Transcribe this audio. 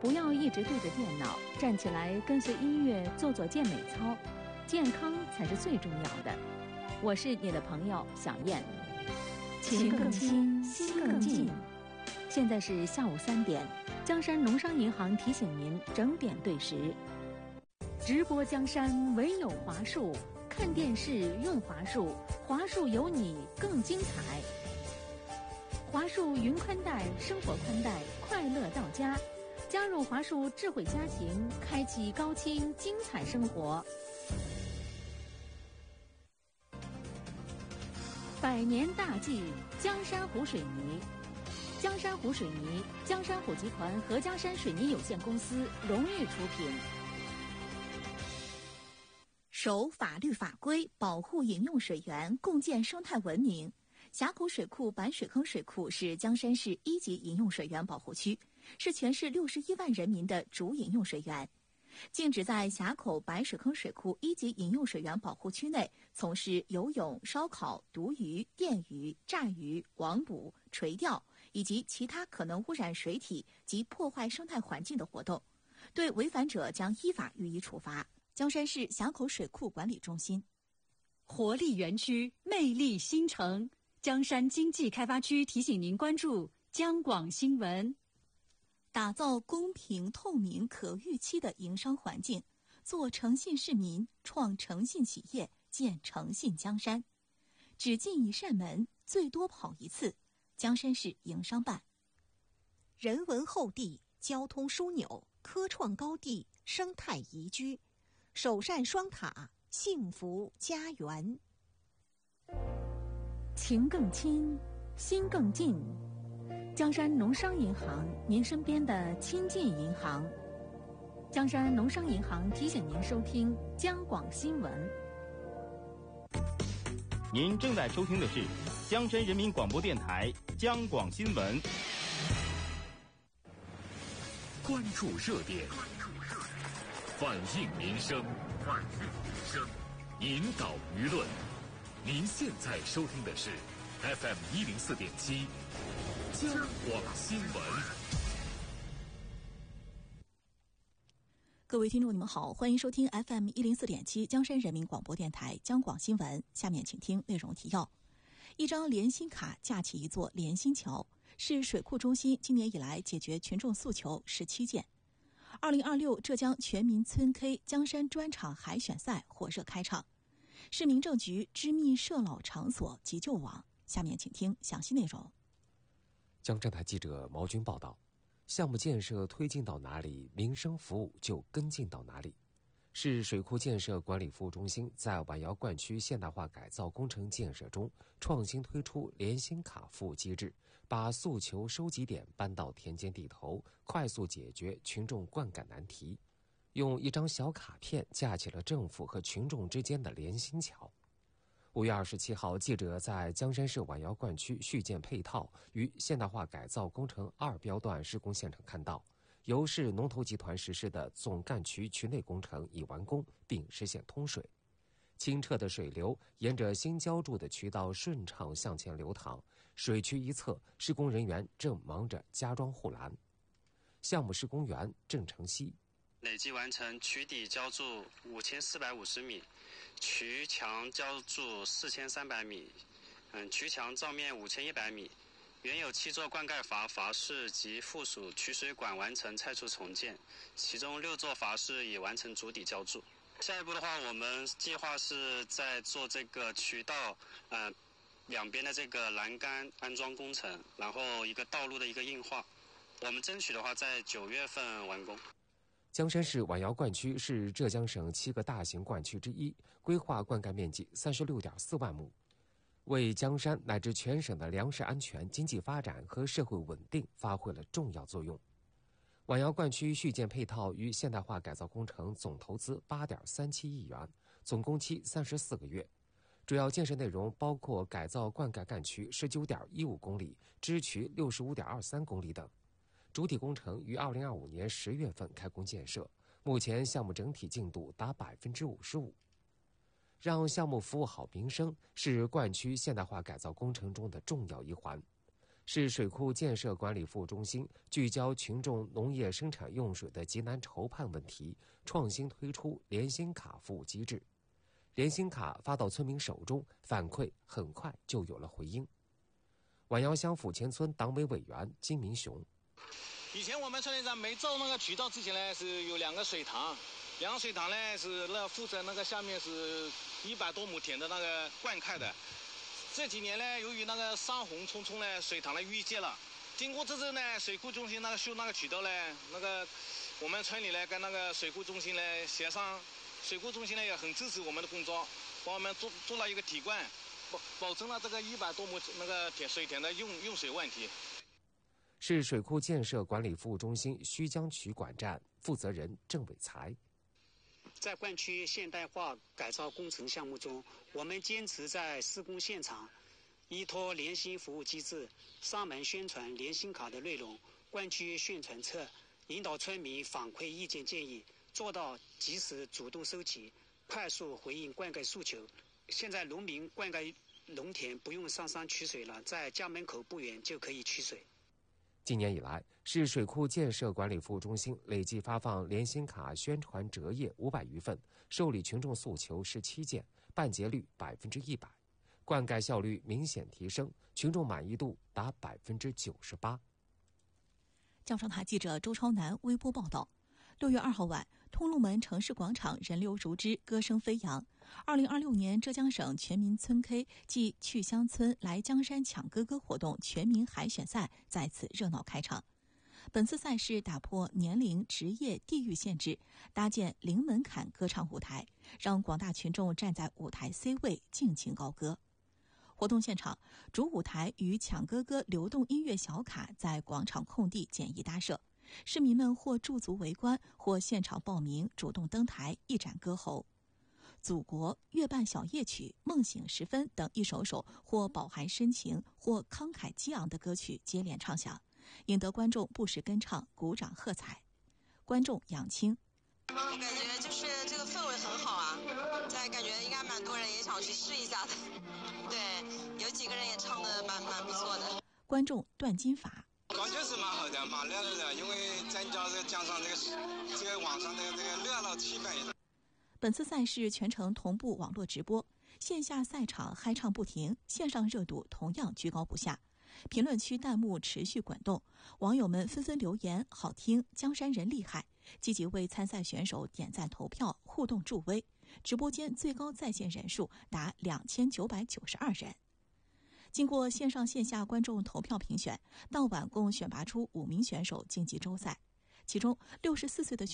不要一直对着电脑，站起来跟随音乐做做健美操，健康才是最重要的。我是你的朋友小燕，情更亲，心更近。现在是下午3点，江山农商银行提醒您整点对时。直播江山唯有华数，看电视用华数，华数有你更精彩。华数云宽带，生活宽带，快乐到家。加入华数智慧家庭，开启高清精彩生活。100年大计，江山湖水泥。江山湖水泥，江山湖集团合江山水泥有限公司荣誉出品。 守法律法规，保护饮用水源，共建生态文明。峡口水库板水坑水库是江山市1级饮用水源保护区，是全市61万人民的主饮用水源。禁止在峡口白水坑水库1级饮用水源保护区内从事游泳、烧烤、毒鱼、电鱼、炸鱼、网捕、垂钓以及其他可能污染水体及破坏生态环境的活动，对违反者将依法予以处罚。江山市峡口水库管理中心。 活力园区，魅力新城。江山经济开发区提醒您关注江广新闻。 打造公平、透明、可预期的营商环境，做诚信市民，创诚信企业，建诚信江山。只进一扇门，最多跑一次。江山市营商办。 人文厚地，交通枢纽，科创高地，生态宜居，首善双塔，幸福家园。 情更亲，心更近。江山农商银行，您身边的亲近银行。江山农商银行提醒您收听江广新闻。 您正在收听的是江山人民广播电台江广新闻。 关注热点，反映民生，引导舆论。您现在收听的是 FM 104.7江广新闻。 各位听众，你们好，欢迎收听 FM 104.7江山人民广播电台江广新闻。下面请听内容提要：一张联心卡架起一座联心桥，是水库中心今年以来解决群众诉求17件。2026浙江全民村 K 江山专场海选赛火热开场。市民政局织密涉老场所急救网。下面请听详细内容。 江浙台记者毛军报道，项目建设推进到哪里，民生服务就跟进到哪里。市水库建设管理服务中心在晚瑶灌区现代化改造工程建设中创新推出联心卡服务机制，把诉求收集点搬到田间地头，快速解决群众灌溉难题。用一张小卡片架起了政府和群众之间的联心桥。5月27号，记者在江山市晚瑶灌区续建配套与现代化改造工程2标段施工现场看到，由市农投集团实施的总干渠渠内工程已完工并实现通水，清澈的水流沿着新浇筑的渠道顺畅向前流淌，水渠一侧施工人员正忙着加装护栏。项目施工员郑成熙， 累计完成渠底浇筑5450米，渠墙浇筑4300米，渠墙造面5100米。原有7座灌溉阀室及附属取水管完成拆除重建，其中6座阀室已完成主底浇筑。下一步的话，我们计划是在做这个渠道两边的这个栏杆安装工程，然后一个道路的一个硬化。我们争取的话在9月份完工。 江山市晚瑶灌区是浙江省7个大型灌区之一，规划灌溉面积36.4万亩，为江山乃至全省的粮食安全、经济发展和社会稳定发挥了重要作用。晚瑶灌区续建配套与现代化改造工程总投资8.37亿元，总工期34个月。主要建设内容包括改造灌溉干渠19.15公里、支渠65.23公里等。主体工程于2025年10月份开工建设，目前项目整体进度达55%。让项目服务好民生是灌区现代化改造工程中的重要一环。 市水库建设管理服务中心聚焦群众农业生产用水的急难愁盼问题，创新推出联心卡服务机制。联心卡发到村民手中，反馈很快就有了回应。晚瑶乡府前村党委委员金明雄： 以前我们村里在没造那个渠道之前呢，是有2个水塘，2个水塘呢是负责那个下面是100多亩田的那个灌溉的。这几年呢，由于那个山洪冲冲呢，水塘呢淤积了。经过这次呢，水库中心那个修那个渠道呢，那个我们村里呢跟那个水库中心呢协商，水库中心呢也很支持我们的工作，帮我们做了一个体灌，保证了这个100多亩那个水田的用水问题。 市水库建设管理服务中心胥江区管站负责人郑伟才： 在灌区现代化改造工程项目中，我们坚持在施工现场依托联心服务机制，上门宣传联心卡的内容，灌区宣传册，引导村民反馈意见建议，做到及时主动收集，快速回应灌溉诉求。现在农民灌溉农田不用上山取水了，在家门口不远就可以取水。 今年以来，市水库建设管理服务中心累计发放联心卡宣传折页500余份，受理群众诉求17件，办结率100%，灌溉效率明显提升，群众满意度达98%。 教上塔记者周超南微博报道：6月2号晚，通路门城市广场人流如织，歌声飞扬。2026年浙江省全民村 K 暨去乡村来江山抢歌歌活动全民海选赛在此热闹开场。本次赛事打破年龄、职业、地域限制，搭建零门槛歌唱舞台，让广大群众站在舞台 C 位尽情高歌。活动现场，主舞台与抢歌歌流动音乐小卡在广场空地简易搭设，市民们或驻足围观，或现场报名，主动登台一展歌喉。祖国、月半小夜曲、梦醒时分等一首首或饱含深情或慷慨激昂的歌曲接连唱响，引得观众不时跟唱、鼓掌喝彩。观众杨青： 我感觉就是这个氛围很好啊，感觉应该蛮多人也想去试一下的。对，有几个人也唱的蛮不错的。 观众段金法： 感觉是蛮好的，蛮热闹的，因为增加加上这个网上的这个热闹气氛。 本次赛事全程同步网络直播，线下赛场嗨唱不停，线上热度同样居高不下。评论区弹幕持续滚动，网友们纷纷留言好听，江山人厉害，积极为参赛选手点赞投票，互动助威。直播间最高在线人数达2992人。经过线上线下观众投票评选，到晚共选拔出5名选手晋级周赛，其中64岁的